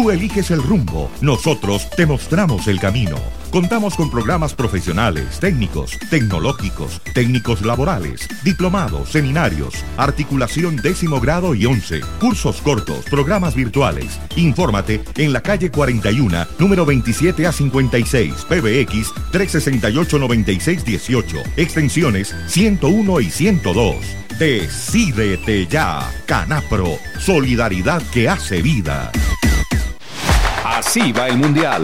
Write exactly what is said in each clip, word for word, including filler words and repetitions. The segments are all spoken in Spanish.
Tú eliges el rumbo, nosotros te mostramos el camino. Contamos con programas profesionales, técnicos, tecnológicos, técnicos laborales, diplomados, seminarios, articulación décimo grado y once, cursos cortos, programas virtuales. Infórmate en la calle cuarenta y uno, número veintisiete a cincuenta y seis, P B X trescientos sesenta y ocho, noventa y seis dieciocho, extensiones ciento uno y ciento dos. Decídete ya, Canapro, solidaridad que hace vida. Así va el Mundial.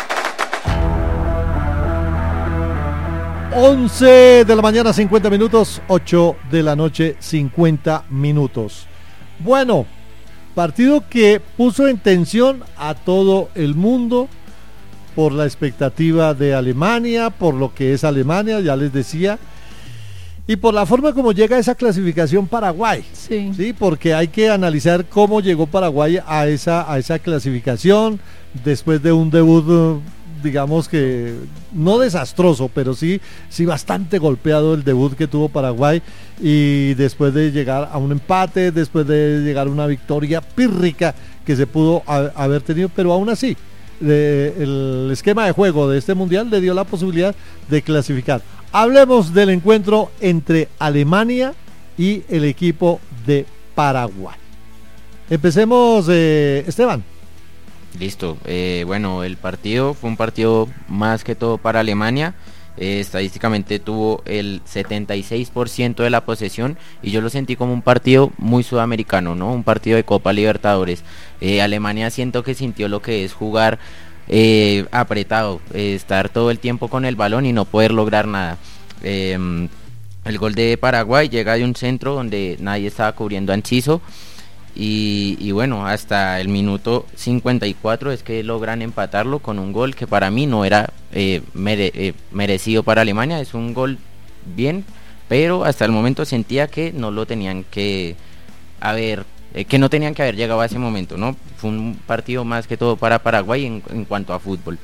once de la mañana, cincuenta minutos, ocho de la noche, cincuenta minutos. Bueno, partido que puso en tensión a todo el mundo por la expectativa de Alemania, por lo que es Alemania, ya les decía, y por la forma como llega esa clasificación Paraguay. Sí. Sí, porque hay que analizar cómo llegó Paraguay a esa, a esa clasificación después de un debut, digamos que no desastroso, pero sí, sí bastante golpeado el debut que tuvo Paraguay, y después de llegar a un empate, después de llegar a una victoria pírrica que se pudo ha, haber tenido, pero aún así de, el esquema de juego de este mundial le dio la posibilidad de clasificar. Hablemos del encuentro entre Alemania y el equipo de Paraguay. Empecemos, eh, Esteban. Listo, eh, bueno, el partido fue un partido más que todo para Alemania. Eh, estadísticamente tuvo el setenta y seis por ciento de la posesión, y yo lo sentí como un partido muy sudamericano, ¿no? Un partido de Copa Libertadores. eh, Alemania siento que sintió lo que es jugar eh, apretado, eh, estar todo el tiempo con el balón y no poder lograr nada. eh, El gol de Paraguay llega de un centro donde nadie estaba cubriendo a Enciso. Y, y bueno, hasta el minuto cincuenta y cuatro es que logran empatarlo con un gol que para mí no era eh, mere, eh, merecido para Alemania. Es un gol bien, pero hasta el momento sentía que no lo tenían que haber, eh, que no tenían que haber llegado a ese momento, ¿no? Fue un partido más que todo para Paraguay en, en cuanto a fútbol.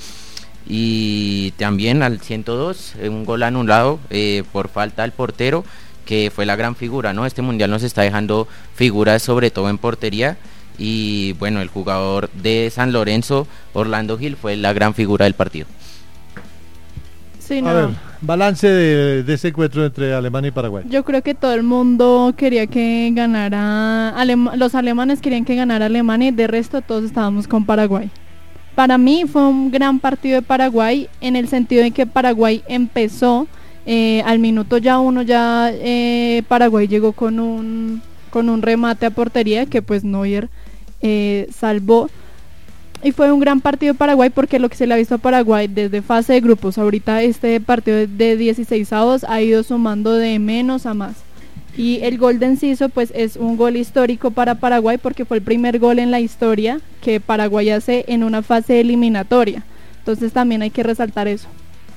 Y también al ciento dos, eh, un gol anulado eh, por falta al portero, que fue la gran figura, ¿no? Este mundial nos está dejando figuras sobre todo en portería, y bueno, el jugador de San Lorenzo, Orlando Gil, fue la gran figura del partido. Sí, no. A ver, balance de, de ese encuentro entre Alemania y Paraguay. Yo creo que todo el mundo quería que ganara, Alema, los alemanes querían que ganara Alemania, y de resto todos estábamos con Paraguay. Para mí fue un gran partido de Paraguay, en el sentido de que Paraguay empezó Eh, al minuto ya uno ya eh, Paraguay llegó con un con un remate a portería que pues Neuer eh, salvó, y fue un gran partido de Paraguay, porque lo que se le ha visto a Paraguay desde fase de grupos, ahorita este partido de dieciséis avos ha ido sumando de menos a más, y el gol de Enciso pues es un gol histórico para Paraguay, porque fue el primer gol en la historia que Paraguay hace en una fase eliminatoria, entonces también hay que resaltar eso.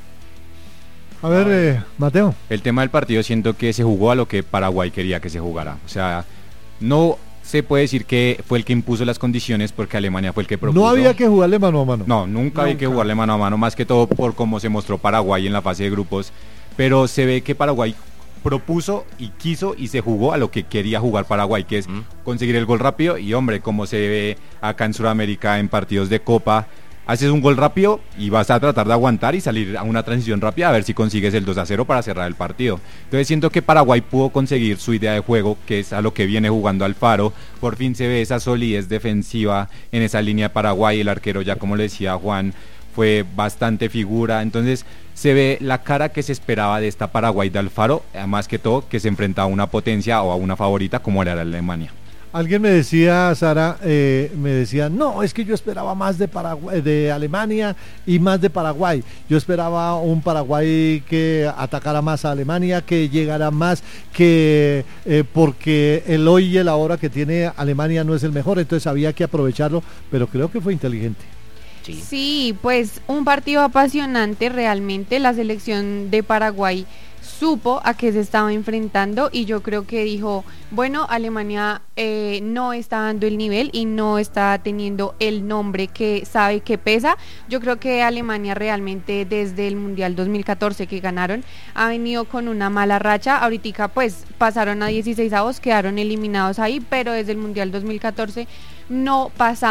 A ver, eh, Mateo. El tema del partido siento que se jugó a lo que Paraguay quería que se jugara. O sea, no se puede decir que fue el que impuso las condiciones, porque Alemania fue el que propuso. No había que jugarle mano a mano. No, nunca, nunca había que jugarle mano a mano, más que todo por cómo se mostró Paraguay en la fase de grupos. Pero se ve que Paraguay propuso y quiso y se jugó a lo que quería jugar Paraguay, que es mm. conseguir el gol rápido. Y hombre, como se ve acá en Sudamérica en partidos de Copa, haces un gol rápido y vas a tratar de aguantar y salir a una transición rápida a ver si consigues el dos a cero para cerrar el partido. Entonces siento que Paraguay pudo conseguir su idea de juego, que es a lo que viene jugando Alfaro. Por fin se ve esa solidez defensiva en esa línea de Paraguay. El arquero, ya como le decía Juan, fue bastante figura. Entonces se ve la cara que se esperaba de esta Paraguay de Alfaro, más que todo que se enfrenta a una potencia o a una favorita como era la Alemania. Alguien me decía, Sara, eh, me decía, no, es que yo esperaba más de Paraguay, de Alemania y más de Paraguay. Yo esperaba un Paraguay que atacara más a Alemania, que llegara más, que eh, porque el hoy y el ahora que tiene Alemania no es el mejor, entonces había que aprovecharlo, pero creo que fue inteligente. Sí. Sí, pues un partido apasionante realmente. La selección de Paraguay supo a qué se estaba enfrentando, y yo creo que dijo, bueno, Alemania eh, no está dando el nivel y no está teniendo el nombre que sabe que pesa. Yo creo que Alemania realmente desde el Mundial dos mil catorce que ganaron ha venido con una mala racha. Ahorita pues pasaron a dieciséis avos, quedaron eliminados ahí, pero desde el Mundial dos mil catorce no pasaban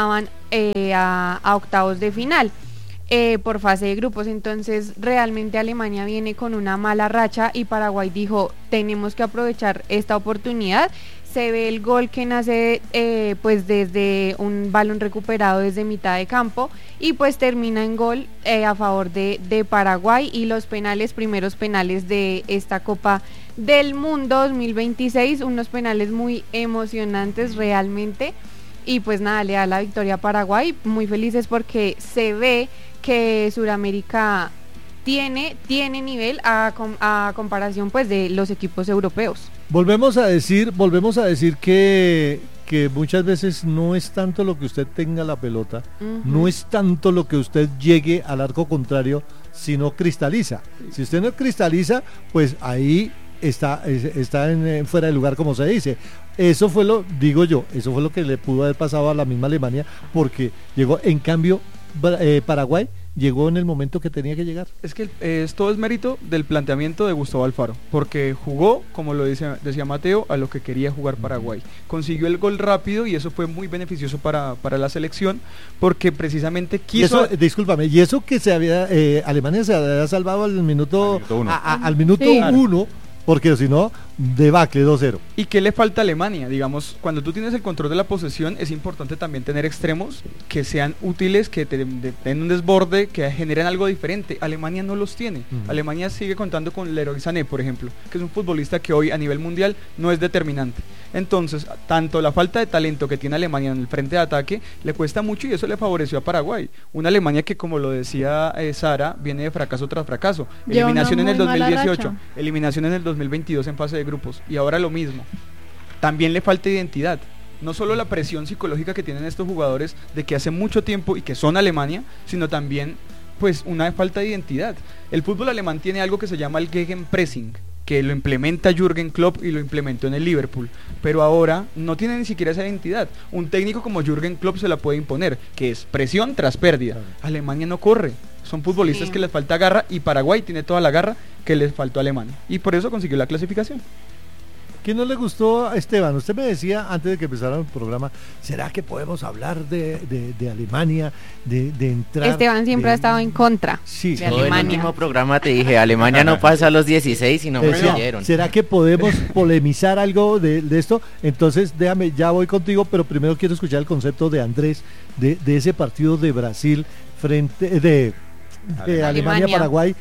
eh, a, a octavos de final. Eh, por fase de grupos. Entonces realmente Alemania viene con una mala racha y Paraguay dijo, tenemos que aprovechar esta oportunidad. Se ve el gol que nace eh, pues desde un balón recuperado desde mitad de campo y pues termina en gol eh, a favor de, de Paraguay, y los penales, primeros penales de esta Copa del Mundo dos mil veintiséis, unos penales muy emocionantes realmente, y pues nada, le da la victoria a Paraguay. Muy felices porque se ve que Sudamérica tiene, tiene nivel a, a comparación pues de los equipos europeos. Volvemos a decir, volvemos a decir que, que muchas veces no es tanto lo que usted tenga la pelota, uh-huh. no es tanto lo que usted llegue al arco contrario, sino cristaliza. Si usted no cristaliza, pues ahí está, está en, en fuera de lugar, como se dice. Eso fue lo, digo yo, eso fue lo que le pudo haber pasado a la misma Alemania, porque llegó, en cambio, eh, Paraguay llegó en el momento que tenía que llegar. Es que eh, esto es mérito del planteamiento de Gustavo Alfaro, porque jugó, como lo dice, decía Mateo, a lo que quería jugar Paraguay. Consiguió el gol rápido y eso fue muy beneficioso para, para la selección, porque precisamente quiso... Eso, discúlpame, y eso que se había, eh, Alemania se había salvado al minuto, al minuto uno, a, a, al minuto sí. uno, porque si no, debacle dos cero. ¿Y qué le falta a Alemania? Digamos, cuando tú tienes el control de la posesión, es importante también tener extremos que sean útiles, que te, de, den un desborde, que generen algo diferente. Alemania no los tiene. Uh-huh. Alemania sigue contando con Leroy Sané, por ejemplo, que es un futbolista que hoy a nivel mundial no es determinante. Entonces, tanto la falta de talento que tiene Alemania en el frente de ataque le cuesta mucho, y eso le favoreció a Paraguay. Una Alemania que, como lo decía eh, Sara, viene de fracaso tras fracaso. Lleva eliminación en el dos mil dieciocho, racha. eliminación en el dos mil veintidós en fase de grupos, y ahora lo mismo. También le falta identidad, no solo la presión psicológica que tienen estos jugadores de que hace mucho tiempo y que son Alemania, sino también pues una falta de identidad. El fútbol alemán tiene algo que se llama el Gegenpressing, que lo implementa Jürgen Klopp y lo implementó en el Liverpool, pero ahora no tiene ni siquiera esa identidad. Un técnico como Jürgen Klopp se la puede imponer, que es presión tras pérdida. Claro. Alemania no corre, son futbolistas sí. que les falta garra, y Paraguay tiene toda la garra que les faltó a Alemania, y por eso consiguió la clasificación. ¿Qué no le gustó a Esteban? Usted me decía antes de que empezara el programa, ¿será que podemos hablar de, de, de Alemania, de, de entrar? Esteban siempre de... ha estado en contra sí. de Todo Alemania. el último programa te dije, Alemania no pasa a los dieciséis y no me creyeron. ¿Será que podemos polemizar algo de, de esto? Entonces, déjame, ya voy contigo, pero primero quiero escuchar el concepto de Andrés, de, de ese partido de Brasil frente de, de Alemania-Paraguay.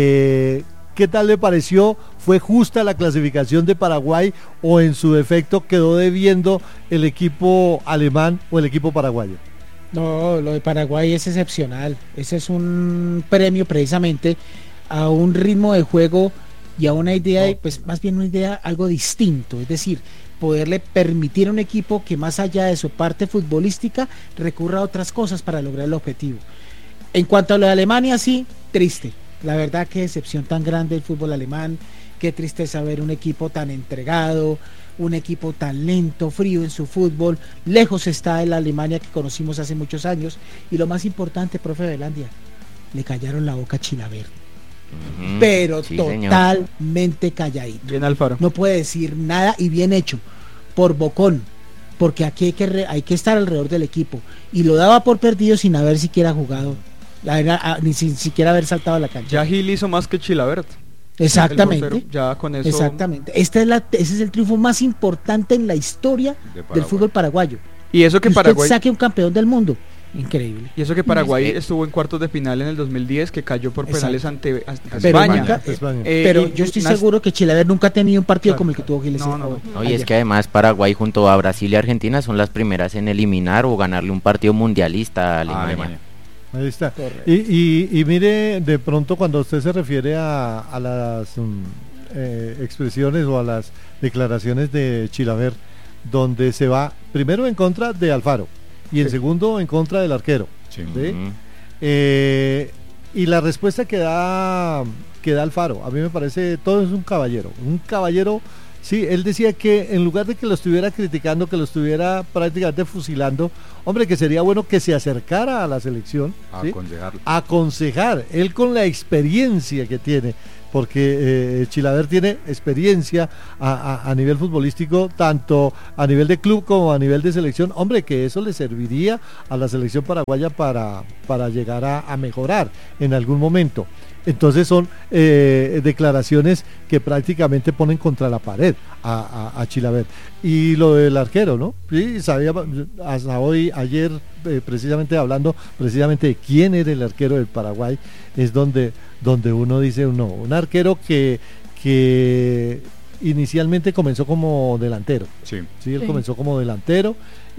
Eh, ¿Qué tal le pareció? ¿Fue justa la clasificación de Paraguay o en su defecto quedó debiendo el equipo alemán o el equipo paraguayo? No, lo de Paraguay es excepcional. Ese es un premio precisamente a un ritmo de juego y a una idea, no. pues más bien una idea algo distinto, es decir, poderle permitir a un equipo que más allá de su parte futbolística recurra a otras cosas para lograr el objetivo. En cuanto a lo de Alemania, sí, triste. La verdad, qué decepción tan grande el fútbol alemán, qué tristeza ver un equipo tan entregado, un equipo tan lento, frío en su fútbol, lejos está de la Alemania que conocimos hace muchos años, y lo más importante, profe Velandia, le callaron la boca a Chilavert, uh-huh. pero sí, totalmente calladito. Bien Alfaro. No puede decir nada, y bien hecho, por bocón, porque aquí hay que, re, hay que estar alrededor del equipo, y lo daba por perdido sin haber siquiera jugado. La era, ni sin siquiera haber saltado a la cancha. Ya Gil hizo más que Chilavert. Exactamente. Ya con eso. Exactamente. Este es la, ese es el triunfo más importante en la historia de del fútbol paraguayo. Y eso que y usted Paraguay saque un campeón del mundo. Increíble. Y eso que Paraguay estuvo en cuartos de final en el dos mil diez, que cayó por penales ante, ante pero España. Nunca, eh, eh, pero yo estoy seguro que Chilavert nunca ha tenido un partido claro, como el que tuvo Giles. No, no, no. no, y es que además Paraguay junto a Brasil y Argentina son las primeras en eliminar o ganarle un partido mundialista a Alemania. A Alemania. Ahí está. Y, y, y mire, de pronto cuando usted se refiere a, a las um, eh, expresiones o a las declaraciones de Chilavert, donde se va primero en contra de Alfaro y en sí. segundo en contra del arquero. Sí. ¿Sí? Uh-huh. Eh, y la respuesta que da, que da Alfaro, a mí me parece, todo es un caballero, un caballero. Sí, él decía que en lugar de que lo estuviera criticando, que lo estuviera prácticamente fusilando, hombre, que sería bueno que se acercara a la selección, a ¿sí? aconsejarlo. aconsejar, él con la experiencia que tiene porque eh, Chilavert tiene experiencia a, a, a nivel futbolístico, tanto a nivel de club como a nivel de selección. Hombre, que eso le serviría a la selección paraguaya para, para llegar a, a mejorar en algún momento. Entonces son eh, declaraciones que prácticamente ponen contra la pared a, a, a Chilavert. Y lo del arquero, ¿no? Sí, sabía, hasta hoy, ayer, eh, precisamente hablando precisamente de quién era el arquero del Paraguay, es donde, donde uno dice, no, un arquero que, que inicialmente comenzó como delantero. Sí. Sí, él Sí. comenzó como delantero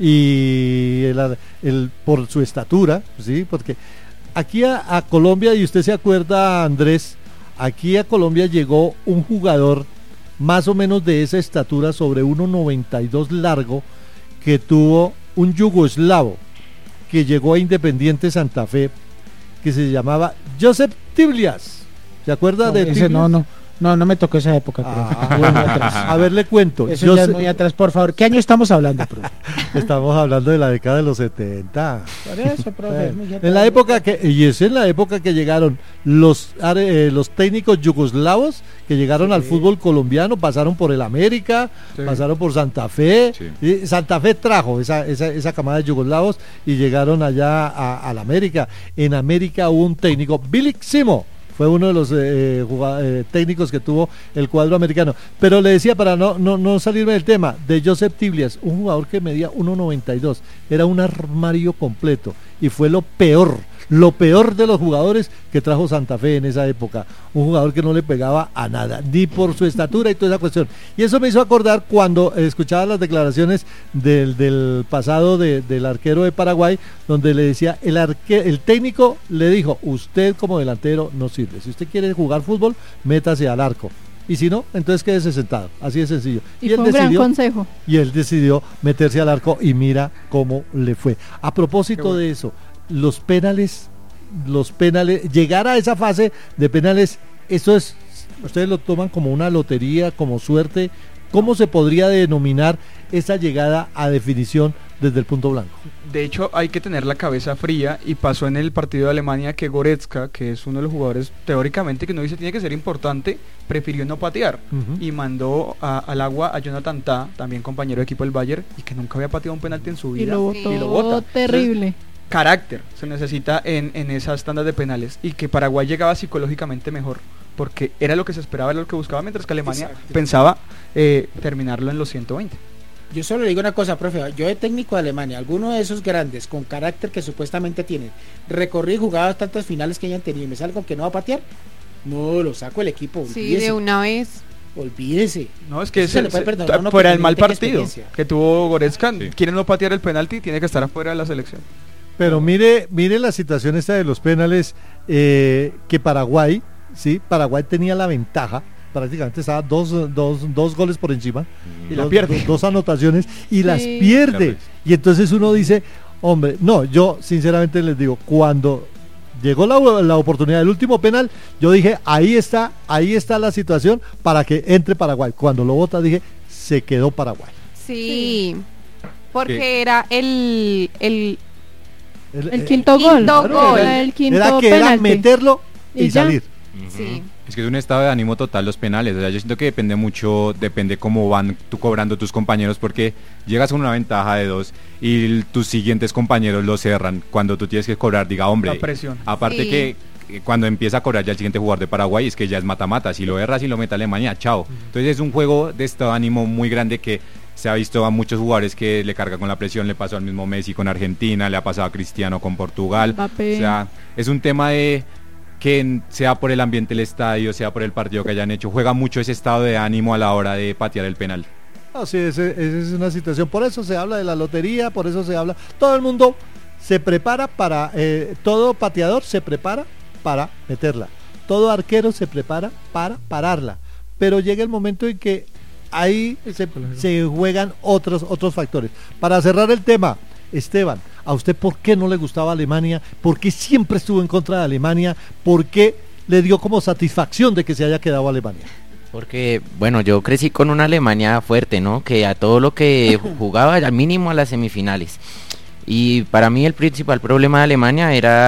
y el, el, por su estatura, sí, porque aquí a, a Colombia, y usted se acuerda, Andrés, aquí a Colombia llegó un jugador más o menos de esa estatura, sobre uno noventa y dos largo, que tuvo un yugoslavo que llegó a Independiente Santa Fe, que se llamaba Joseph Tiblias. ¿Se acuerda No, de ese Tiblias? no, no, no, no me tocó esa época. Ah, profe. Muy atrás. a ver, le cuento. Eso ya es Joseph- muy atrás, por favor. ¿Qué año estamos hablando, profe? Estamos hablando de la década de los setenta. Por eso, profe. Eh, es muy en atrás. la época que, y es en la época que llegaron los, are- eh, los técnicos yugoslavos que llegaron Sí. al fútbol colombiano, pasaron por el América, Sí. pasaron por Santa Fe, Sí. y Santa Fe trajo esa, esa, esa camada de yugoslavos y llegaron allá a, a la América. En América hubo un técnico, Billy Simo, fue uno de los eh, jugad- eh, técnicos que tuvo el cuadro americano. Pero le decía, para no, no, no salirme del tema, de Joseph Tiblias, un jugador que medía uno noventa y dos, era un armario completo y fue lo peor, lo peor de los jugadores que trajo Santa Fe en esa época. Un jugador que no le pegaba a nada, ni por su estatura y toda esa cuestión. Y eso me hizo acordar cuando eh, escuchaba las declaraciones del, del pasado de- del arquero de Paraguay, donde le decía, el, arque, el técnico le dijo, usted como delantero no sirve. Si usted quiere jugar fútbol, métase al arco. Y si no, entonces quédese sentado. Así de sencillo. Y, fue un gran consejo. Y él decidió meterse al arco y mira cómo le fue. A propósito de eso, los penales, los penales, llegar a esa fase de penales, eso es, ustedes lo toman como una lotería, como suerte. ¿Cómo se podría denominar esa llegada a definición desde el punto blanco? De hecho, hay que tener la cabeza fría y pasó en el partido de Alemania que Goretzka, que es uno de los jugadores teóricamente que uno dice tiene que ser importante, prefirió no patear Ujú. y mandó a- al agua a Jonathan Tah, también compañero de equipo del Bayern, y que nunca había pateado un penalti en su Y vida. lo Sí. botó y lo bota. terrible. Carácter se necesita en, en esas tandas de penales, y que Paraguay llegaba psicológicamente mejor porque era lo que se esperaba, era lo que buscaba, mientras que Alemania Exacto. pensaba eh, terminarlo en los ciento veinte. Yo solo le digo una cosa, profe. Yo de técnico de Alemania, alguno de esos grandes con carácter que supuestamente tienen, recorrí y jugado tantas finales que hayan tenido y me salgo que no va a patear, no lo saco el equipo. Sí, Olvídese, de una vez. olvídese. No, es que Eso se se- le puede se- perdonar a uno fuera que del mal tenga partido experiencia. que tuvo Goretzka, Sí. quiere no patear el penalti, tiene que estar afuera de la selección. Pero mire, mire la situación esta de los penales, eh, que Paraguay, sí, Paraguay tenía la ventaja, prácticamente estaba dos, dos, dos goles por encima, Y la dos, pierde. dos- dos anotaciones y las Sí. pierde. Pierde. Y entonces uno dice, hombre, no, yo sinceramente les digo, cuando llegó la, la oportunidad del último penal, yo dije, ahí está, ahí está la situación para que entre Paraguay. Cuando lo vota dije, se quedó Paraguay. Sí. Porque ¿Qué? era el, el El, El eh, quinto quinto gol. gol. Era el quinto era que era penalti. meterlo y, Y ya. salir. Sí. Es que es un estado de ánimo total los penales. O sea, yo siento que depende mucho, depende cómo van tú cobrando tus compañeros, porque llegas con una ventaja de dos y l- tus siguientes compañeros lo cerran cuando tú tienes que cobrar. Diga, hombre, La presión. aparte Sí. que eh, cuando empieza a cobrar ya el siguiente jugador de Paraguay es que ya es mata-mata. Si lo erras y lo mete Alemania, chao. Entonces es un juego de estado de ánimo muy grande que se ha visto a muchos jugadores que le carga con la presión. Le pasó al mismo Messi con Argentina, le ha pasado a Cristiano con Portugal. Mbappé. O sea, es un tema de que en- sea por el ambiente del estadio, sea por el partido que hayan hecho, juega mucho ese estado de ánimo a la hora de patear el penal. No, sí, ese- esa es una situación. Por eso se habla de la lotería, por eso se habla. Todo el mundo se prepara para, eh, todo pateador se prepara para meterla. Todo arquero se prepara para pararla. Pero llega el momento en que ahí se, se juegan otros, otros factores. Para cerrar el tema, Esteban, ¿a usted por qué no le gustaba Alemania? ¿Por qué siempre estuvo en contra de Alemania? ¿Por qué le dio como satisfacción de que se haya quedado Alemania? Porque, bueno, yo crecí con una Alemania fuerte, ¿no? Que a todo lo que jugaba, al mínimo a las semifinales. Y para mí el principal problema de Alemania era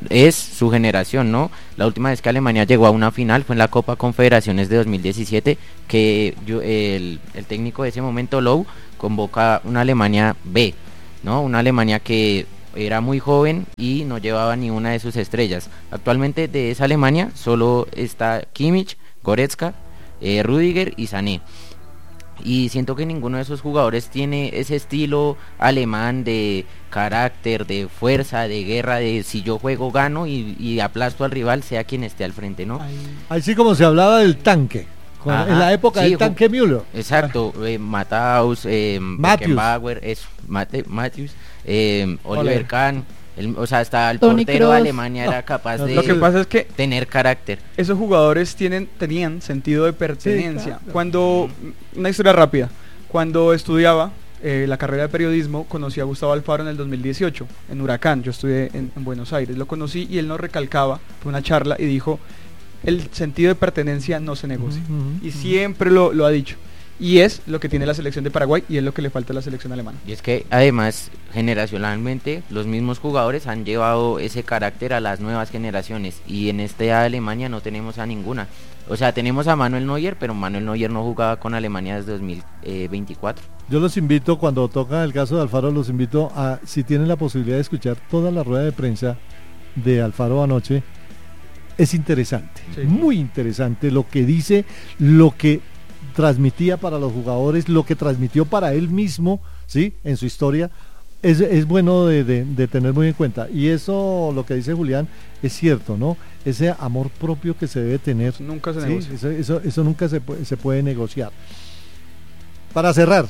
es su generación, ¿no? La última vez que Alemania llegó a una final fue en la Copa Confederaciones de dos mil diecisiete, que yo, el, el técnico de ese momento, Low, convoca una Alemania B, ¿no? Una Alemania que era muy joven y no llevaba ni una de sus estrellas. Actualmente de esa Alemania solo está Kimmich, Goretzka, eh, Rüdiger y Sané. Y siento que ninguno de esos jugadores tiene ese estilo alemán de carácter, de fuerza, de guerra, de si yo juego gano y, y aplasto al rival, sea quien esté al frente, ¿no? Así como se hablaba del tanque, con, Ajá, en la época sí, del tanque Müller. Exacto, eh, Mataus, eh, Beckenbauer, eso, Mate, Matthews, eh, Oliver Kahn. El, o sea, hasta el Tony portero Kroos. de Alemania era capaz No, de lo que pasa es que tener carácter. esos jugadores tienen, tenían sentido de pertenencia. Sí, claro. Cuando, una historia rápida, cuando estudiaba eh, la carrera de periodismo, conocí a Gustavo Alfaro en el dos mil dieciocho, en Huracán. Yo estudié en, en Buenos Aires, lo conocí y él nos recalcaba, fue una charla y dijo, el sentido de pertenencia no se negocia. Ujú, ujú, Y siempre lo, lo ha dicho. Y es lo que tiene la selección de Paraguay y es lo que le falta a la selección alemana. Y es que además, generacionalmente, los mismos jugadores han llevado ese carácter a las nuevas generaciones. Y en esta Alemania no tenemos a ninguna. O sea, tenemos a Manuel Neuer, pero Manuel Neuer no jugaba con Alemania desde dos mil veinticuatro. Yo los invito, cuando toca el caso de Alfaro, los invito a, si tienen la posibilidad de escuchar toda la rueda de prensa de Alfaro anoche, es interesante, Sí. muy interesante lo que dice, lo que transmitía para los jugadores, lo que transmitió para él mismo, ¿sí? En su historia, es, es bueno de, de, de tener muy en cuenta. Y eso, lo que dice Julián, es cierto, ¿no? Ese amor propio que se debe tener. Nunca se ¿sí? negocia. Eso, eso, eso nunca se puede, se puede negociar. Para cerrar,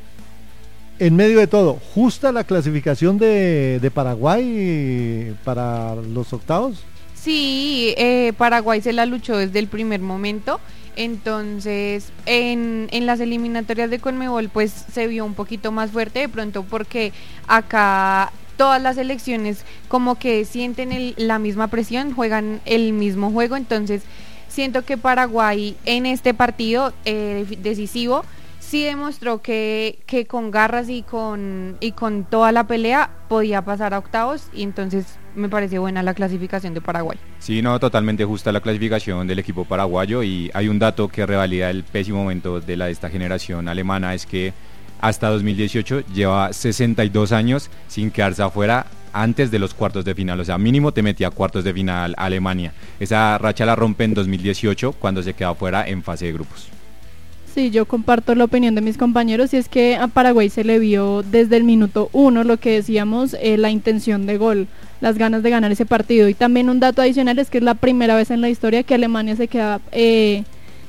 en medio de todo, ¿justa la clasificación de, de Paraguay para los octavos? Sí, eh, Paraguay se la luchó desde el primer momento. Entonces, en, en las eliminatorias de Conmebol, pues se vio un poquito más fuerte de pronto porque acá todas las selecciones como que sienten el, la misma presión, juegan el mismo juego. Entonces, siento que Paraguay en este partido eh, decisivo sí demostró que, que con garras y con, y con toda la pelea podía pasar a octavos, y entonces me parece buena la clasificación de Paraguay. Sí, no, totalmente justa la clasificación del equipo paraguayo, y hay un dato que revalida el pésimo momento de, la, de esta generación alemana, es que hasta dos mil dieciocho lleva sesenta y dos años sin quedarse afuera antes de los cuartos de final, o sea, mínimo te metía a cuartos de final Alemania. Esa racha la rompe en dos mil dieciocho cuando se queda afuera en fase de grupos. Sí, yo comparto la opinión de mis compañeros, y es que a Paraguay se le vio desde el minuto uno lo que decíamos, eh, la intención de gol, las ganas de ganar ese partido. Y también un dato adicional es que es la primera vez en la historia que Alemania se queda eh,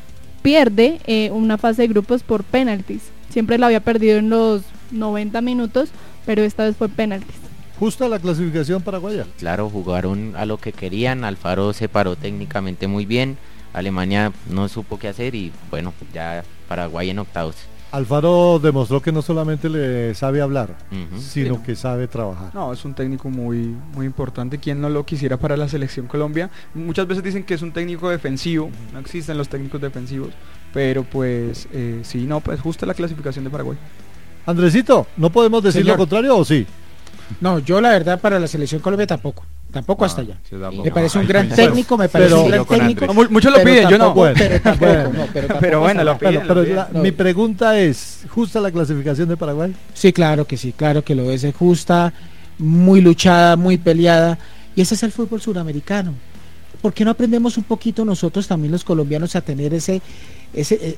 pierde eh, una fase de grupos por penaltis. Siempre la había perdido en los noventa minutos, pero esta vez fue penaltis. ¿Justa la clasificación paraguaya? Claro, jugaron a lo que querían, Alfaro se paró técnicamente muy bien, Alemania no supo qué hacer y bueno, ya Paraguay en octavos. Alfaro demostró que no solamente le sabe hablar, Uh-huh. sino Sí. que sabe trabajar. No, es un técnico muy, muy importante. ¿Quién no lo quisiera para la selección Colombia? Muchas veces dicen que es un técnico defensivo, no existen los técnicos defensivos, pero pues eh, sí, no, pues justa la clasificación de Paraguay. Andresito, ¿no podemos decir Señor. lo contrario o sí? No, yo la verdad para la selección Colombia tampoco, tampoco No, hasta allá. sí, tampoco. Me parece un Ay, gran pues, técnico, me parece pero- un gran Yo con técnico. No, mu- muchos lo pero piden, yo no. tampoco- Bueno, pero tampoco, bueno. no, pero tampoco Pero bueno, hasta lo allá. piden. Bueno, pero bien. la- No. mi pregunta es, ¿justa la clasificación de Paraguay? Sí, claro que sí, claro que lo es, es justa, muy luchada, muy peleada, y ese es el fútbol suramericano. ¿Por qué no aprendemos un poquito nosotros también los colombianos a tener ese ese eh,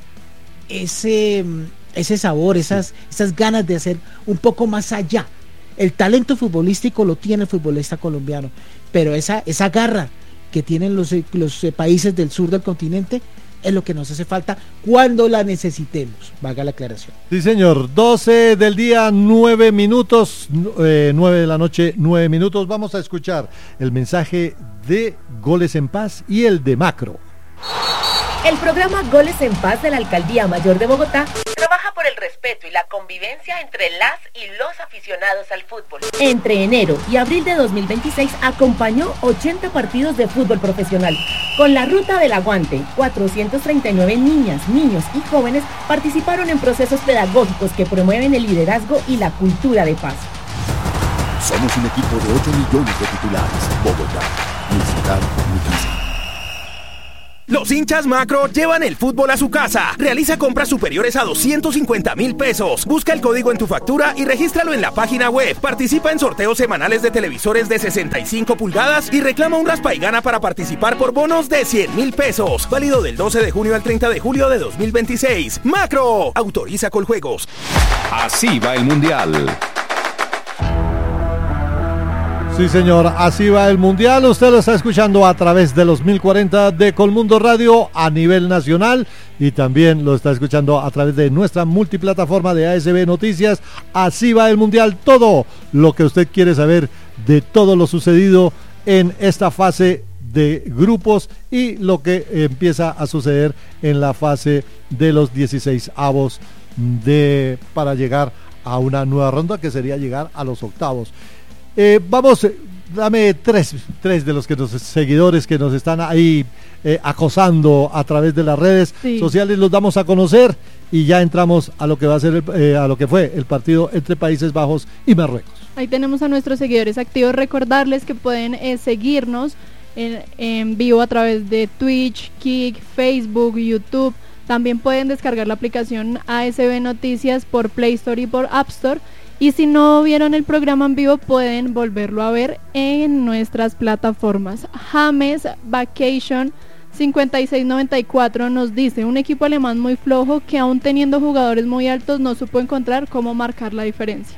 ese mm, ese sabor, esas esas ganas de hacer un poco más allá? El talento futbolístico lo tiene el futbolista colombiano, pero esa esa garra que tienen los eh, los eh, países del sur del continente es lo que nos hace falta cuando la necesitemos, valga la aclaración. Sí, señor. doce del día, nueve minutos, nu- eh, nueve de la noche, nueve minutos. Vamos a escuchar el mensaje de Goles en Paz y el de Macro. El programa Goles en Paz de la Alcaldía Mayor de Bogotá trabaja por el respeto y la convivencia entre las y los aficionados al fútbol. Entre enero y abril de dos mil veintiséis acompañó ochenta partidos de fútbol profesional. Con la Ruta del Aguante, cuatrocientos treinta y nueve niñas, niños y jóvenes participaron en procesos pedagógicos que promueven el liderazgo y la cultura de paz. Somos un equipo de ocho millones de titulares. Bogotá, mi ciudad, mi casa. Los hinchas Macro llevan el fútbol a su casa. Realiza compras superiores a doscientos cincuenta mil pesos. Busca el código en tu factura y regístralo en la página web. Participa en sorteos semanales de televisores de sesenta y cinco pulgadas y reclama un raspa y gana para participar por bonos de cien mil pesos. Válido del doce de junio al treinta de julio de dos mil veintiséis. Macro. Autoriza Coljuegos. Así va el Mundial. Sí, señor, así va el Mundial. Usted lo está escuchando a través de los mil cuarenta de Colmundo Radio a nivel nacional y también lo está escuchando a través de nuestra multiplataforma de A S B Noticias. Así va el Mundial, todo lo que usted quiere saber de todo lo sucedido en esta fase de grupos y lo que empieza a suceder en la fase de los dieciséis avos de, para llegar a una nueva ronda que sería llegar a los octavos. Eh, vamos, eh, dame tres, tres de los que nos, seguidores que nos están ahí eh, acosando a través de las redes sí. sociales, los damos a conocer y ya entramos a lo que va a ser el, eh, a lo que fue el partido entre Países Bajos y Marruecos. Ahí tenemos a nuestros seguidores activos. Recordarles que pueden eh, seguirnos en, en vivo a través de Twitch, Kick, Facebook, YouTube. También pueden descargar la aplicación A S B Noticias por Play Store y por App Store. Y si no vieron el programa en vivo, pueden volverlo a ver en nuestras plataformas. James Vacation cincuenta y seis noventa y cuatro nos dice: un equipo alemán muy flojo que aún teniendo jugadores muy altos no supo encontrar cómo marcar la diferencia.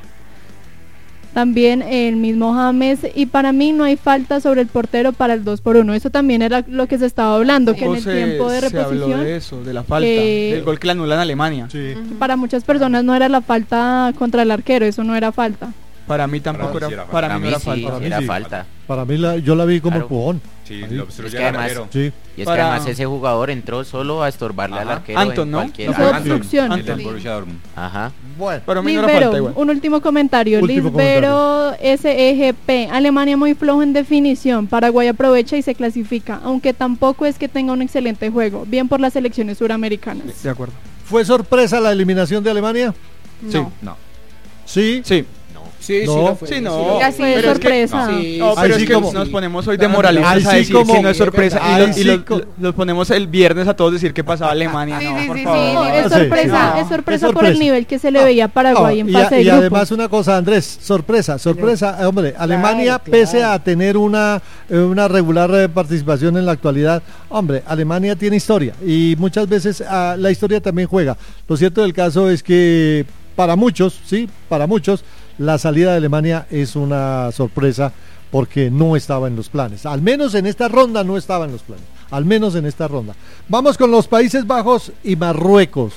También el mismo James, y para mí no hay falta sobre el portero para el dos por uno. Eso también era lo que se estaba hablando, que en el se, tiempo de reposición se habló de eso, de la falta, eh, del gol que le anulan a Alemania. Sí. Para muchas personas no era la falta contra el arquero, eso no era falta. Para mí tampoco para era, sí era, para, para mí mí no era sí, falta. Para mí sí. era falta. Para mí la, yo la vi como claro. empujón. Sí, Ahí. lo Es que además, sí. Y es para... que además ese jugador entró solo a estorbarle Ajá. al arquero. Anton, en ¿no? cualquier... No fue obstrucción. El del Borussia Dortmund. Ajá. Bueno, para mí no era Lisbero, falta igual. Un último comentario. Último Lisbero S E G P. Alemania muy flojo en definición. Paraguay aprovecha y se clasifica, aunque tampoco es que tenga un excelente juego. Bien por las selecciones suramericanas. De acuerdo. ¿Fue sorpresa la eliminación de Alemania? No. Sí. No. ¿Sí? Sí. Sí, no. sí, lo fue, sí, no. sí, lo Casi fue. es sorpresa. Es que, no, no, pero Ahí es sí que como- nos ponemos hoy Ahí de moralistas sí a decir como- que no es sorpresa y, Ahí los, y sí los- co- lo- los ponemos el viernes a todos decir que pasaba Alemania. Sí, no, sí, por sí, favor. sí. No, es Sí, sorpresa, sí. es sorpresa Es por el sorpresa. nivel que se le veía a Paraguay en y, fase a- de y grupos. además una cosa, Andrés, sorpresa, sorpresa, eh, hombre, Alemania Claro, pese claro. a tener una, eh, una regular eh, participación en la actualidad, hombre, Alemania tiene historia y muchas veces ah, la historia también juega. Lo cierto del caso es que para muchos, sí, para muchos, la salida de Alemania es una sorpresa porque no estaba en los planes, al menos en esta ronda no estaba en los planes, al menos en esta ronda. Vamos con los Países Bajos y Marruecos.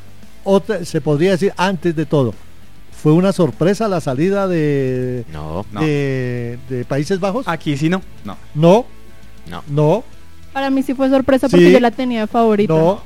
Otra, se podría decir antes de todo, ¿fue una sorpresa la salida de, No, no. de, de Países Bajos? Aquí sí no. No. No, no. no, Para mí sí fue sorpresa porque Sí. yo la tenía de favorita. no,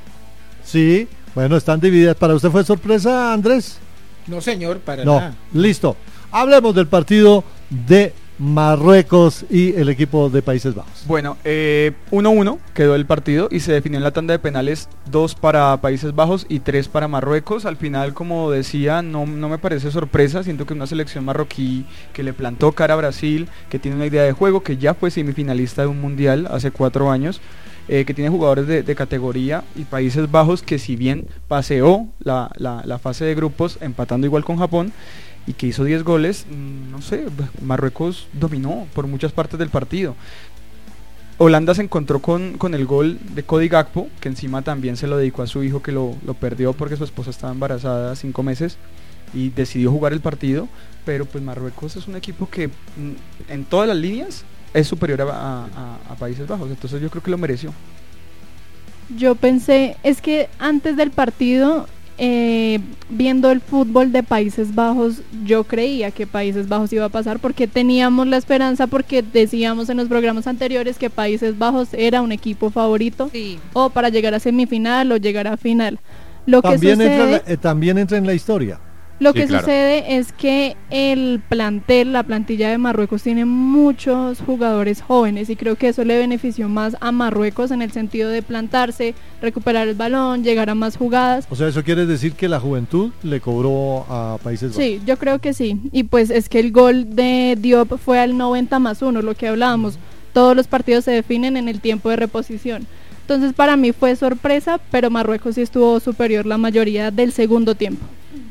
sí, bueno, están divididas. ¿Para usted fue sorpresa, Andrés? No, señor, para No, nada. listo. Hablemos del partido de Marruecos y el equipo de Países Bajos. Bueno, eh, uno uno quedó el partido y se definió en la tanda de penales dos para Países Bajos y tres para Marruecos. Al final, como decía, no, no me parece sorpresa. Siento que una selección marroquí que le plantó cara a Brasil, que tiene una idea de juego, que ya fue semifinalista de un mundial hace cuatro años, eh, que tiene jugadores de, de categoría, y Países Bajos que si bien paseó la, la, la fase de grupos empatando igual con Japón, y que hizo diez goles, mmm, no sé, Marruecos dominó por muchas partes del partido. Holanda se encontró con, con el gol de Cody Gakpo, que encima también se lo dedicó a su hijo, que lo, lo perdió porque su esposa estaba embarazada cinco meses y decidió jugar el partido, pero pues Marruecos es un equipo que mmm, en todas las líneas es superior a, a, a, a Países Bajos, entonces yo creo que lo mereció. Yo pensé, es que antes del partido, eh, viendo el fútbol de Países Bajos, yo creía que Países Bajos iba a pasar porque teníamos la esperanza, porque decíamos en los programas anteriores que Países Bajos era un equipo favorito Sí. o para llegar a semifinal o llegar a final. Lo También, que entra, en sucede, la, eh, también entra en la historia. Lo Sí, que claro. sucede es que el plantel, la plantilla de Marruecos tiene muchos jugadores jóvenes y creo que eso le benefició más a Marruecos en el sentido de plantarse, recuperar el balón, llegar a más jugadas. O sea, eso quiere decir que la juventud le cobró a Países Bajos. Sí, yo creo que sí. Y pues es que el gol de Diop fue al noventa más uno, lo que hablábamos. Todos los partidos se definen en el tiempo de reposición. Entonces para mí fue sorpresa, pero Marruecos sí estuvo superior la mayoría del segundo tiempo.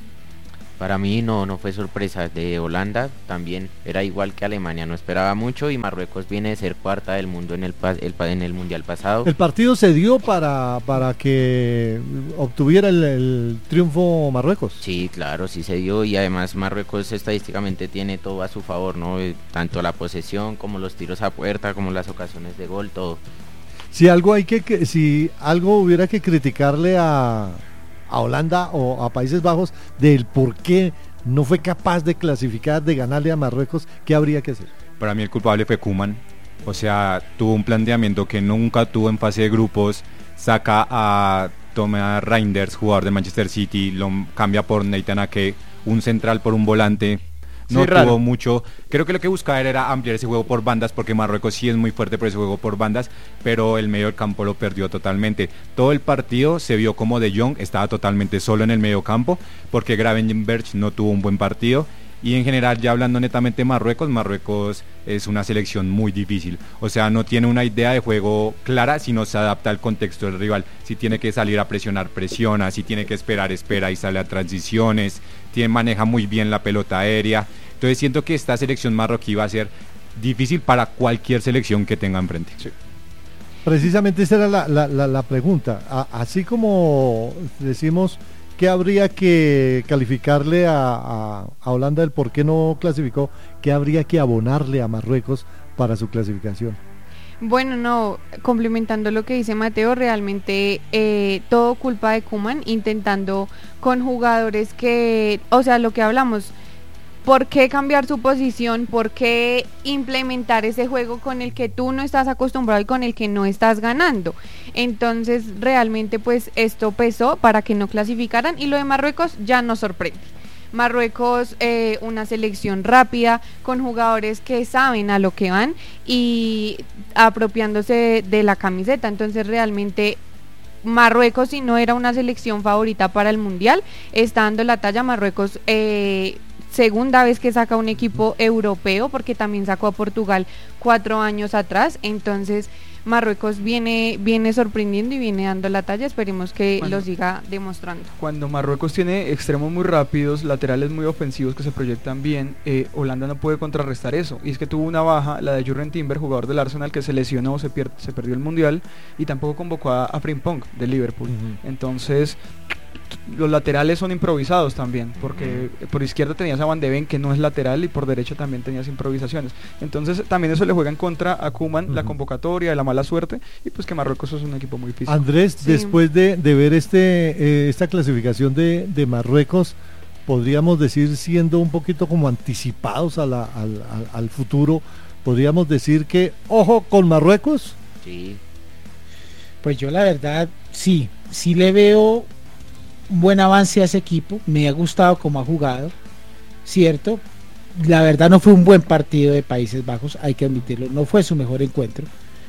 Para mí no, no fue sorpresa. De Holanda también era igual que Alemania, no esperaba mucho y Marruecos viene de ser cuarta del mundo en el, pa- el pa- en el mundial pasado. El partido se dio para, para que obtuviera el, el triunfo Marruecos. Sí, claro, sí se dio y además Marruecos estadísticamente tiene todo a su favor, ¿no? Eh, Tanto la posesión como los tiros a puerta, como las ocasiones de gol, todo. Si algo hay que, que si algo hubiera que criticarle a, a Holanda o a Países Bajos del por qué no fue capaz de clasificar, de ganarle a Marruecos, ¿qué habría que hacer? Para mí el culpable fue Koeman. O sea, tuvo un planteamiento que nunca tuvo en fase de grupos. Saca a Thomas Reinders, jugador de Manchester City, lo cambia por Nathan Ake, un central por un volante. No Sí, tuvo raro. mucho. Creo que lo que buscaba era ampliar ese juego por bandas, porque Marruecos sí es muy fuerte por ese juego por bandas, pero el medio del campo lo perdió totalmente. Todo el partido se vio como De Jong estaba totalmente solo en el medio campo, porque Gravenberch no tuvo un buen partido. Y en general, ya hablando netamente de Marruecos, Marruecos es una selección muy difícil. O sea, no tiene una idea de juego clara, sino se adapta al contexto del rival. Si tiene que salir a presionar, presiona. Si tiene que esperar, espera y sale a transiciones. Tiene, maneja muy bien la pelota aérea. Entonces siento que esta selección marroquí va a ser difícil para cualquier selección que tenga enfrente. Sí. Precisamente esa era la, la, la, la pregunta. A- así como decimos que habría que calificarle a, a, a Holanda el por qué no clasificó, ¿qué habría que abonarle a Marruecos para su clasificación? Bueno, no, complementando lo que dice Mateo, realmente eh, todo culpa de Koeman, intentando con jugadores que, o sea, lo que hablamos, ¿por qué cambiar su posición? ¿Por qué implementar ese juego con el que tú no estás acostumbrado y con el que no estás ganando? Entonces, realmente, pues, esto pesó para que no clasificaran y lo de Marruecos ya nos sorprende. Marruecos, eh, una selección rápida, con jugadores que saben a lo que van y apropiándose de, de la camiseta. Entonces, realmente, Marruecos, si no era una selección favorita para el Mundial, está dando la talla. Marruecos, eh, segunda vez que saca un equipo europeo, porque también sacó a Portugal cuatro años atrás. Entonces, Marruecos viene viene sorprendiendo y viene dando la talla. Esperemos que Bueno. lo siga demostrando. Cuando Marruecos tiene extremos muy rápidos, laterales muy ofensivos que se proyectan bien, eh, Holanda no puede contrarrestar eso. Y es que tuvo una baja, la de Jurgen Timber, jugador del Arsenal, que se lesionó, se, pier- se perdió el Mundial, y tampoco convocó a, a Frimpong del Liverpool. Ujú. Entonces, los laterales son improvisados también, porque por izquierda tenías a Van de Ven, que no es lateral, y por derecha también tenías improvisaciones. Entonces, también eso le juega en contra a Koeman, la Ujú. convocatoria, la mala suerte, y pues que Marruecos es un equipo muy físico. Andrés, Sí. después de, de ver este eh, esta clasificación de, de Marruecos, podríamos decir, siendo un poquito como anticipados a la- al, al- al futuro, podríamos decir que, ojo con Marruecos. Sí, Pues yo la verdad, sí, sí le veo un buen avance a ese equipo, me ha gustado cómo ha jugado, ¿cierto? La verdad no fue un buen partido de Países Bajos, hay que admitirlo, no fue su mejor encuentro,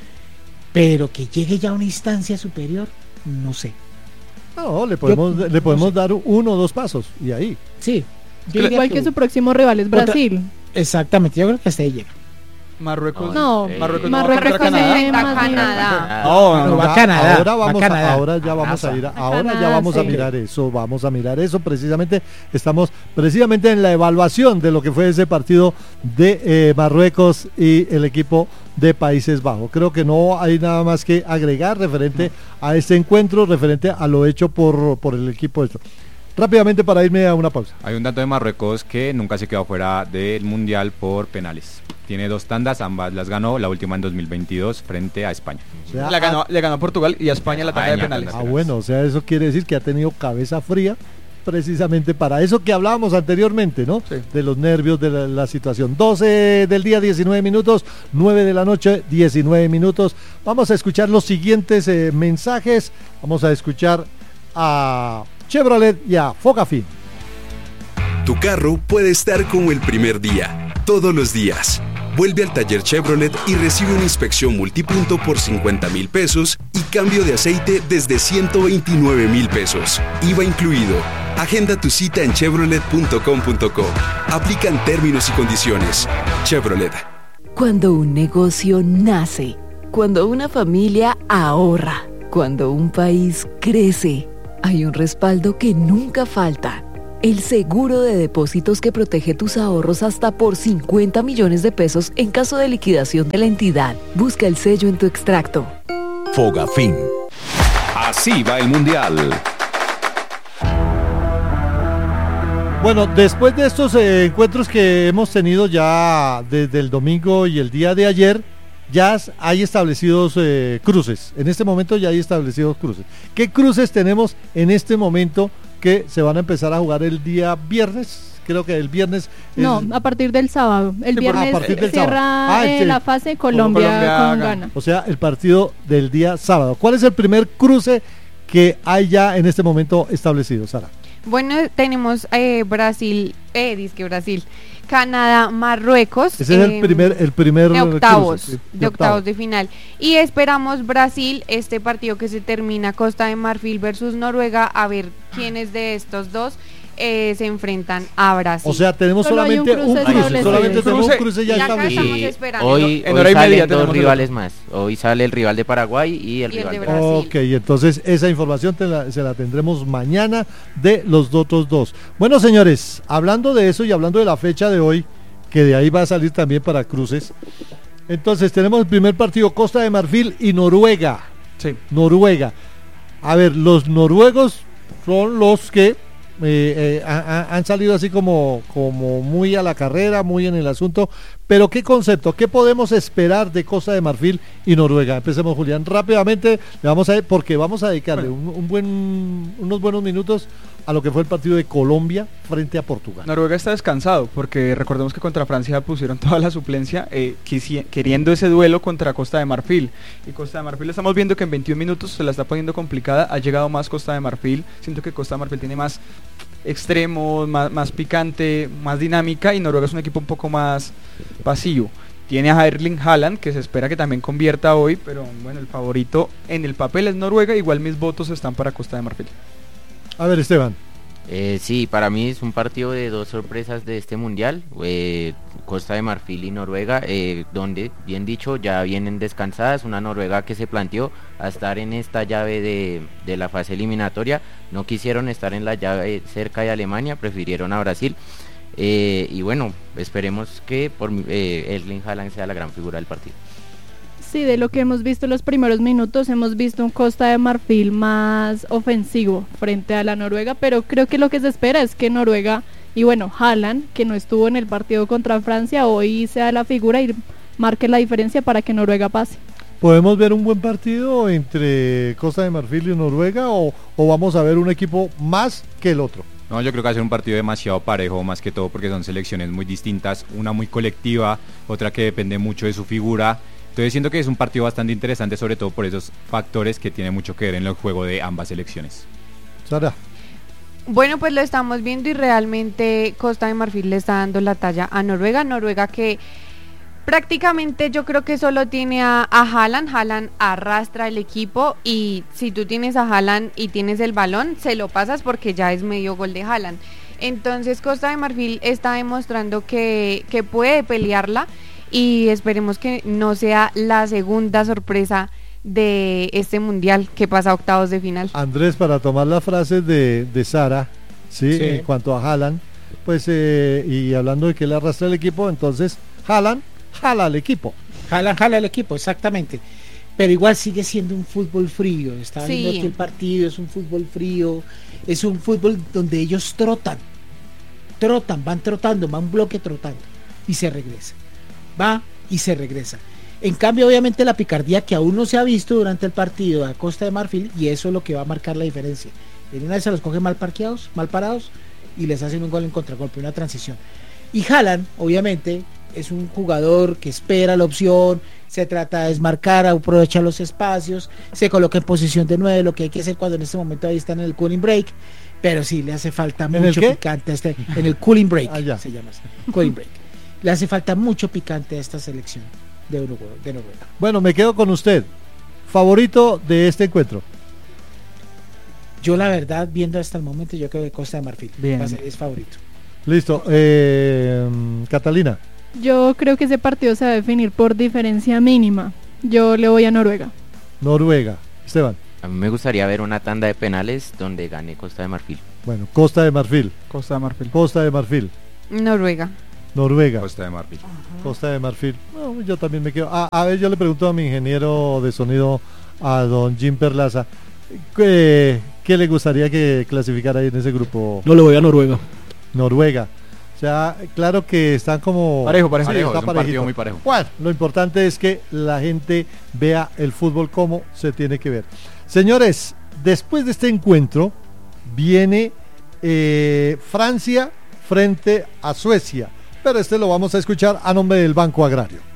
pero que llegue ya a una instancia superior, no sé. No, le podemos, Yo- le podemos no sé. dar uno o dos pasos, y ahí. Sí, yo diría Igual que su próximo rival es Otra- Brasil. exactamente, yo creo que hasta ahí llega. Marruecos No, eh, Marruecos no va a Marruecos contra Canadá. tiene Enfrenta a más nivel. Canadá. No, No, no, va Ya, a Canadá, ahora va a vamos, Canadá. a, ahora ya vamos a ir, a, A ahora ya Canadá, vamos a sí. mirar eso, vamos a mirar eso. Precisamente estamos precisamente en la evaluación de lo que fue ese partido de eh, Marruecos y el equipo de Países Bajos. Creo que no hay nada más que agregar referente a este encuentro, referente a lo hecho por, por el equipo. Esto. Rápidamente para irme a una pausa. Hay un dato de Marruecos que nunca se quedó fuera del Mundial por penales. Tiene dos tandas, ambas las ganó, la última en dos mil veintidós frente a España. O sea, La ganó, le ganó a Portugal y a España la tanda de España, penales. Ah, bueno, o sea, eso quiere decir que ha tenido cabeza fría precisamente para eso que hablábamos anteriormente, ¿no? Sí. De los nervios, de la, la situación. doce del día, diecinueve minutos, nueve de la noche, diecinueve minutos. Vamos a escuchar los siguientes eh, mensajes. Vamos a escuchar a Chevrolet y a Focafin. tu carro puede estar como el primer día, todos los días. Vuelve al taller Chevrolet y recibe una inspección multipunto por cincuenta mil pesos y cambio de aceite desde ciento veintinueve mil pesos. I V A incluido. Agenda tu cita en chevrolet punto com punto co. Aplican términos y condiciones. Chevrolet. Cuando un negocio nace, cuando una familia ahorra, cuando un país crece, hay un respaldo que nunca falta. El seguro de depósitos que protege tus ahorros hasta por cincuenta millones de pesos en caso de liquidación de la entidad. Busca el sello en tu extracto. Fogafín. Así va el Mundial. Bueno, después de estos eh, encuentros que hemos tenido ya desde el domingo y el día de ayer, ya hay establecidos eh, cruces. En este momento ya hay establecidos cruces. ¿Qué cruces tenemos en este momento que se van a empezar a jugar el día viernes? Creo que el viernes... El... No, a partir del sábado. El Sí, viernes a partir del cierra ah, eh, sí. la fase Colombia, Colombia con gana. Ghana. O sea, el partido del día sábado. ¿Cuál es el primer cruce que hay ya en este momento establecido, Sara? Bueno, tenemos eh, Brasil, eh, disque Brasil, Canadá, Marruecos. Ese es el eh, primer, el primer de octavos, cruce, sí, de octavos de final. Y esperamos Brasil, este partido que se termina Costa de Marfil versus Noruega, a ver quiénes de estos dos eh, se enfrentan a Brasil. O sea, tenemos Solo hay un solamente un cruce cruce, establecido. solamente tenemos un cruce ya Y acá establecido. estamos Y esperando. hoy, En hoy hora y media salen dos tenemos el rivales otro. más. Hoy sale el rival de Paraguay y el Y el rival de de Brasil. Ok, entonces esa información te la- se la tendremos mañana de los otros dos. Bueno, señores, hablando de eso y hablando de la fecha de hoy, que de ahí va a salir también para cruces, entonces tenemos el primer partido, Costa de Marfil y Noruega. Sí. Noruega. A ver, los noruegos son los que eh, eh, ha- ha- han salido así como, como muy a la carrera, muy en el asunto, pero ¿qué concepto? ¿Qué podemos esperar de Costa de Marfil y Noruega? Empecemos, Julián, rápidamente, le vamos a, porque vamos a dedicarle un, un buen, unos buenos minutos a lo que fue el partido de Colombia frente a Portugal. Noruega está descansado porque recordemos que contra Francia pusieron toda la suplencia eh, quisi- queriendo ese duelo contra Costa de Marfil. Y Costa de Marfil estamos viendo que en veintiún minutos se la está poniendo complicada. Ha llegado más Costa de Marfil. Siento que Costa de Marfil tiene más extremos, más, más picante, más dinámica, y Noruega es un equipo un poco más pasivo. Tiene a Erling Haaland, que se espera que también convierta hoy, pero bueno, el favorito en el papel es Noruega. Igual mis votos están para Costa de Marfil. A ver, Esteban. Eh, sí, para mí es un partido de dos sorpresas de este mundial, eh, Costa de Marfil y Noruega, eh, donde, bien dicho, ya vienen descansadas. Una Noruega que se planteó a estar en esta llave de, de la fase eliminatoria, no quisieron estar en la llave cerca de Alemania, prefirieron a Brasil, eh, y bueno, esperemos que por eh, Erling Haaland sea la gran figura del partido. Sí, de lo que hemos visto en los primeros minutos, hemos visto un Costa de Marfil más ofensivo frente a la Noruega, pero creo que lo que se espera es que Noruega, y bueno, Haaland, que no estuvo en el partido contra Francia, hoy sea la figura y marque la diferencia para que Noruega pase. ¿Podemos ver un buen partido entre Costa de Marfil y Noruega o, o vamos a ver un equipo más que el otro? No, yo creo que va a ser un partido demasiado parejo, más que todo porque son selecciones muy distintas, una muy colectiva, otra que depende mucho de su figura. Entonces siento que es un partido bastante interesante, sobre todo por esos factores que tienen mucho que ver en el juego de ambas selecciones. Sara. Bueno, pues lo estamos viendo y realmente Costa de Marfil le está dando la talla a Noruega. Noruega que prácticamente yo creo que solo tiene a, a Haaland. Haaland arrastra el equipo, y si tú tienes a Haaland y tienes el balón, se lo pasas porque ya es medio gol de Haaland. Entonces Costa de Marfil está demostrando que, que puede pelearla, y esperemos que no sea la segunda sorpresa de este mundial que pasa a octavos de final. Andrés, para tomar las frases de, de Sara, ¿sí? Sí. En cuanto a Haaland, pues, eh, y hablando de que le arrastra el equipo, entonces Haaland jala al equipo. Jala, jala el equipo, exactamente. Pero igual sigue siendo un fútbol frío. Estaba Sí. viendo aquí el partido, es un fútbol frío, es un fútbol donde ellos trotan, trotan, van trotando, van un bloque trotando y se regresa. Va y se regresa. En cambio, obviamente, la picardía que aún no se ha visto durante el partido a Costa de Marfil, y eso es lo que va a marcar la diferencia. En una vez se los coge mal parqueados, mal parados, y les hacen un gol en contragolpe, una transición. Y Haaland, obviamente, es un jugador que espera la opción, se trata de desmarcar, aprovechar los espacios, se coloca en posición de nueve, lo que hay que hacer cuando en este momento ahí están en el cooling break, pero sí le hace falta ¿En el mucho qué? picante a este, en el cooling break, Ah, ya. se llama así, cooling break. Le hace falta mucho picante a esta selección de Uruguay, de Noruega. Bueno, me quedo con usted. Favorito de este encuentro. Yo la verdad, viendo hasta el momento, yo creo que Costa de Marfil Bien. va a ser- es favorito. Listo. Eh, Catalina. Yo creo que ese partido se va a definir por diferencia mínima. Yo le voy a Noruega. Noruega. Esteban. A mí me gustaría ver una tanda de penales donde gane Costa de Marfil. Bueno, Costa de Marfil. Costa de Marfil. Costa de Marfil. Noruega. Noruega. Costa de Marfil. Costa de Marfil. No, yo también me quedo. Ah, a ver, yo le pregunto a mi ingeniero de sonido, a don Jim Perlaza, ¿qué, qué le gustaría que clasificara ahí en ese grupo? No le voy a Noruega. Noruega. O sea, claro que están como... Parejo, parejo. Sí, Parejo, está es un parejito. partido muy parejo. Bueno, lo importante es que la gente vea el fútbol como se tiene que ver. Señores, después de este encuentro viene eh, Francia frente a Suecia, pero este lo vamos a escuchar a nombre del Banco Agrario.